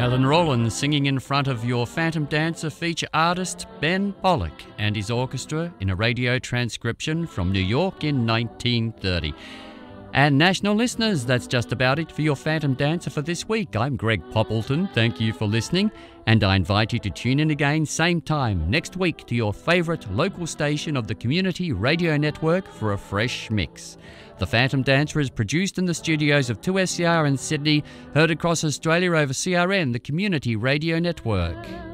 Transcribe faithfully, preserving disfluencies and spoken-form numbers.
Helen Rollins singing in front of your Phantom Dancer feature artist Ben Pollock and his orchestra in a radio transcription from New York in nineteen thirty. And national listeners, that's just about it for your Phantom Dancer for this week. I'm Greg Poppleton. Thank you for listening, and I invite you to tune in again same time next week to your favourite local station of the Community Radio Network for a fresh mix. The Phantom Dancer is produced in the studios of two S C R in Sydney, heard across Australia over C R N, the Community Radio Network.